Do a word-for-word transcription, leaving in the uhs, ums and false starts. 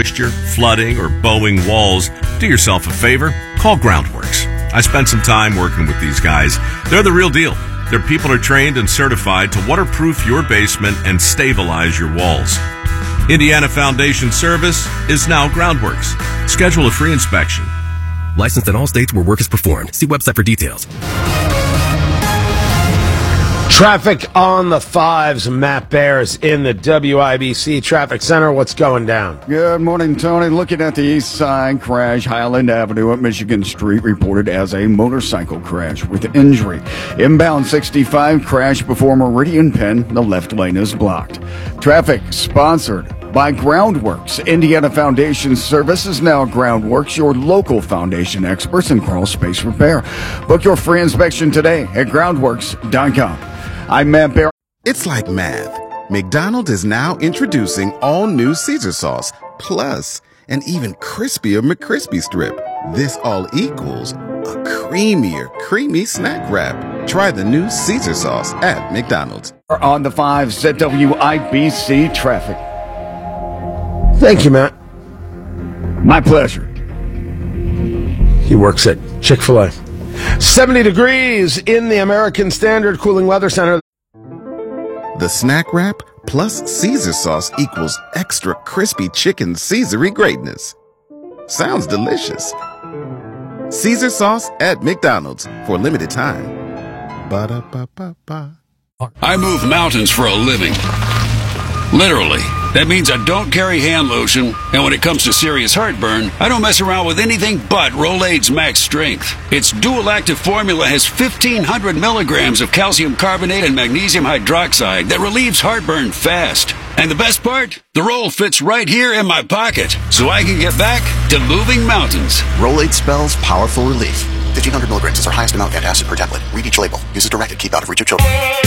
moisture, flooding, or bowing walls, do yourself a favor. Call Groundworks. I spent some time working with these guys. They're the real deal. Their people are trained and certified to waterproof your basement and stabilize your walls. Indiana Foundation Service is now Groundworks. Schedule a free inspection. Licensed in all states where work is performed. See website for details. Traffic on the fives. Matt Bears in the W I B C Traffic Center. What's going down? Good morning, Tony. Looking at the east side, crash Highland Avenue at Michigan Street reported as a motorcycle crash with injury. Inbound sixty-five crash before Meridian Penn. The left lane is blocked. Traffic sponsored by Groundworks. Indiana Foundation Service is now Groundworks, your local foundation experts in crawl space repair. Book your free inspection today at groundworks dot com. I'm Matt Bear. It's like math. McDonald's is now introducing all new Caesar sauce, plus an even crispier McCrispy strip. This all equals a creamier, creamy snack wrap. Try the new Caesar sauce at McDonald's. On the fives at W I B C Traffic. Thank you, Matt. My pleasure. He works at Chick-fil-A. seventy degrees in the American Standard Cooling Weather Center. The snack wrap plus Caesar sauce equals extra crispy chicken Caesary greatness. Sounds delicious. Caesar sauce at McDonald's for a limited time. Ba-da-ba-ba-ba. I move mountains for a living. Literally. That means I don't carry hand lotion, and when it comes to serious heartburn, I don't mess around with anything but Rolaids Max Strength. Its dual-active formula has fifteen hundred milligrams of calcium carbonate and magnesium hydroxide that relieves heartburn fast. And the best part? The roll fits right here in my pocket, so I can get back to moving mountains. Rolaids spells powerful relief. fifteen hundred milligrams is our highest amount of antacid per tablet. Read each label. Use as directed. Keep out of reach of children.